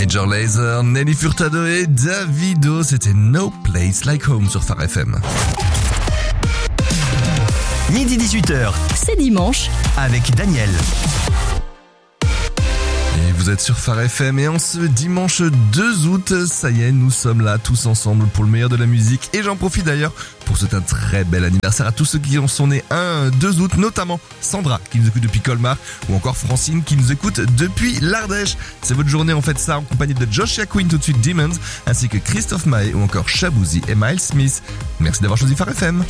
Major Lazer, Nelly Furtado et Davido, c'était No Place Like Home sur Phare FM. Midi 18h, C'est dimanche. avec Daniel. Et vous êtes sur Phare FM et en ce dimanche 2 août, ça y est, nous sommes là tous ensemble pour le meilleur de la musique. Et j'en profite d'ailleurs pour souhaiter un très bel anniversaire à tous ceux qui en sont nés un 2 août, notamment Sandra qui nous écoute depuis Colmar ou encore Francine qui nous écoute depuis l'Ardèche. C'est votre journée, on fait ça en compagnie de Joshua Quinn, tout de suite Demons, ainsi que Christophe Maé ou encore Shabouzi et Miles Smith. Merci d'avoir choisi Phare FM.